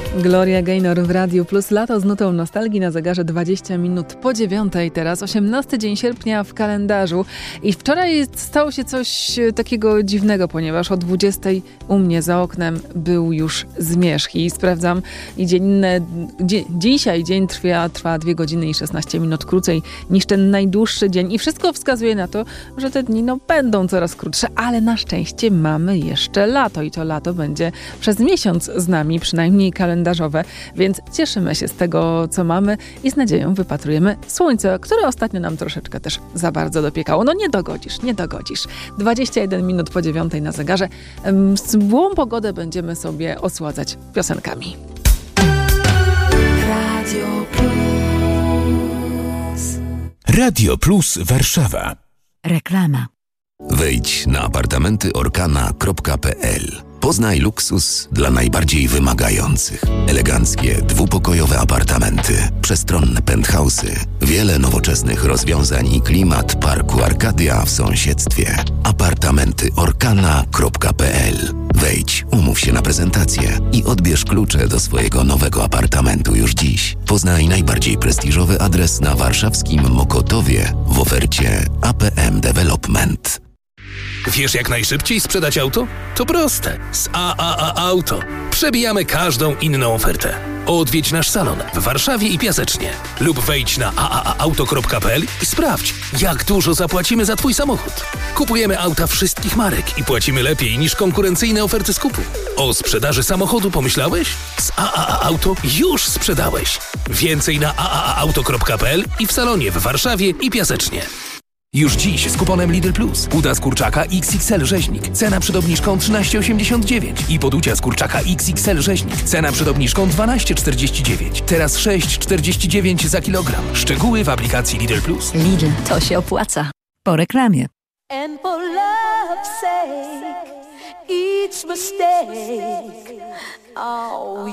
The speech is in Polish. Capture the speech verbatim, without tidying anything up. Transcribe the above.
Gloria Gaynor w Radiu Plus. Lato z nutą nostalgii na zegarze dwadzieścia minut po dziewiątej. Teraz osiemnasty dzień sierpnia w kalendarzu. I wczoraj stało się coś takiego dziwnego, ponieważ o dwudziestej u mnie za oknem był już zmierzch. I sprawdzam, i dzień, dzie, dzisiaj dzień trwa, trwa dwie godziny i szesnaście minut krócej niż ten najdłuższy dzień. I wszystko wskazuje na to, że te dni no, będą coraz krótsze, ale na szczęście mamy jeszcze lato. I to lato będzie przez miesiąc z nami, przynajmniej kalendarzowe, więc cieszymy się z tego, co mamy i z nadzieją wypatrujemy słońce, które ostatnio nam troszeczkę też za bardzo dopiekało. No nie dogodzisz, nie dogodzisz. dwadzieścia jeden minut po dziewiątej na zegarze. Złą pogodę będziemy sobie osładzać piosenkami. Radio Plus. Radio Plus Warszawa. Reklama. Wejdź na apartamenty orkana kropka pe el. Poznaj luksus dla najbardziej wymagających. Eleganckie, dwupokojowe apartamenty, przestronne penthouse'y, wiele nowoczesnych rozwiązań i klimat parku Arkadia w sąsiedztwie. apartamenty orkana kropka pe el. Wejdź, umów się na prezentację i odbierz klucze do swojego nowego apartamentu już dziś. Poznaj najbardziej prestiżowy adres na warszawskim Mokotowie w ofercie A P M Development. Wiesz, jak najszybciej sprzedać auto? To proste. Z A A A Auto przebijamy każdą inną ofertę. Odwiedź nasz salon w Warszawie i Piasecznie lub wejdź na a a a auto kropka pe el i sprawdź, jak dużo zapłacimy za Twój samochód. Kupujemy auta wszystkich marek i płacimy lepiej niż konkurencyjne oferty skupu. O sprzedaży samochodu pomyślałeś? Z A A A Auto już sprzedałeś. Więcej na a a a auto kropka pe el i w salonie w Warszawie i Piasecznie. Już dziś z kuponem Lidl Plus. Uda z kurczaka X X L rzeźnik. Cena przed obniżką trzynaście osiemdziesiąt dziewięć. I poducia z kurczaka X X L rzeźnik. Cena przed obniżką dwanaście czterdzieści dziewięć. Teraz sześć czterdzieści dziewięć za kilogram. Szczegóły w aplikacji Lidl Plus. Lidl, to się opłaca. Po reklamie. And for love's sake, each mistake, oh,